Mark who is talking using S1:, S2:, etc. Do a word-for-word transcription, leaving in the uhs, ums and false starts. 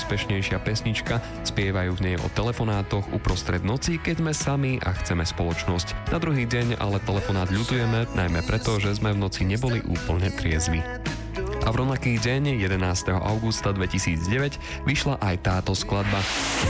S1: najúspešnejšia pesnička. Spievajú v nej o telefonátoch uprostred noci, keď sme sami a chceme spoločnosť. Na druhý deň ale telefonát ľutujeme, najmä preto, že sme v noci neboli úplne triezvi. A v rovnaký deň, jedenásteho augusta dvetisícdeväť, vyšla aj táto skladba.